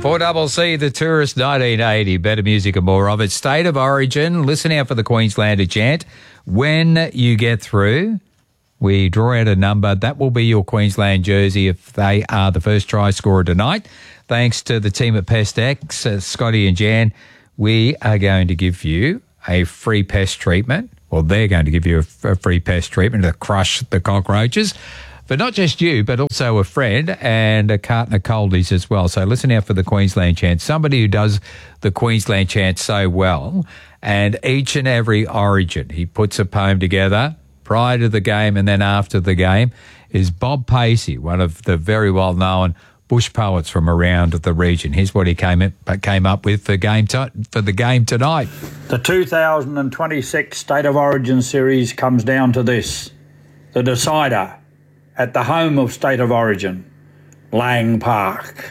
4CC, The Tourist, 1980. Better music and more of it. State of Origin. Listen out for the Queenslander chant. When you get through, we draw out a number. That will be your Queensland jersey if they are the first try scorer tonight. Thanks to the team at Pest X, Scotty and Jan, we are going to give you a free pest treatment. Well, they're going to give you a free pest treatment to crush the cockroaches. But not just you, but also a friend and a carton of Coldies as well. So listen out for the Queensland chant. Somebody who does the Queensland chant so well, and each and every Origin, he puts a poem together prior to the game and then after the game, is Bob Pacey, one of the very well-known bush poets from around the region. Here's what he came up with for the game tonight. The 2026 State of Origin series comes down to this: the decider at the home of State of Origin, Lang Park.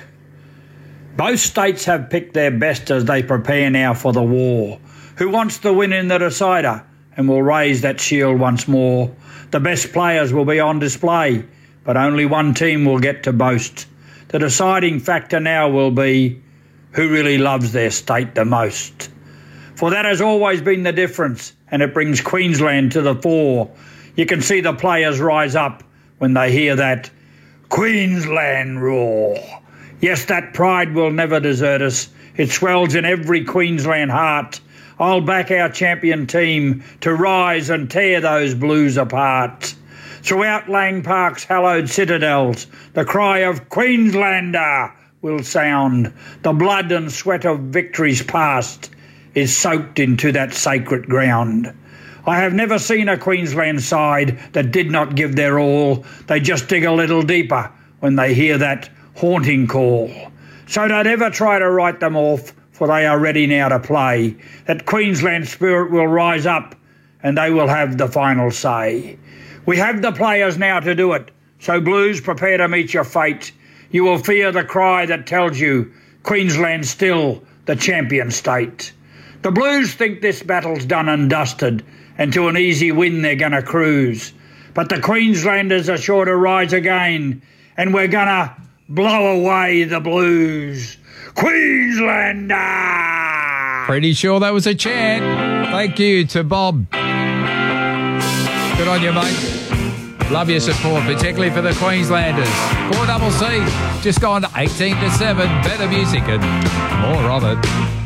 Both states have picked their best as they prepare now for the war. Who wants the win in the decider and will raise that shield once more? The best players will be on display, but only one team will get to boast. The deciding factor now will be who really loves their state the most. For that has always been the difference, and it brings Queensland to the fore. You can see the players rise up when they hear that Queensland roar. Yes, that pride will never desert us. It swells in every Queensland heart. I'll back our champion team to rise and tear those Blues apart. Throughout Lang Park's hallowed citadels, the cry of Queenslander will sound. The blood and sweat of victories past is soaked into that sacred ground. I have never seen a Queensland side that did not give their all. They just dig a little deeper when they hear that haunting call. So don't ever try to write them off, for they are ready now to play. That Queensland spirit will rise up and they will have the final say. We have the players now to do it, so Blues, prepare to meet your fate. You will fear the cry that tells you Queensland's still the champion state. The Blues think this battle's done and dusted, and to an easy win they're going to cruise. But the Queenslanders are sure to rise again, and we're going to blow away the Blues. Queenslander! Pretty sure that was a chant. Thank you to Bob. Good on you, mate. Love your support, particularly for the Queenslanders. 4CC, just gone 18 to 7. Better music and more of it.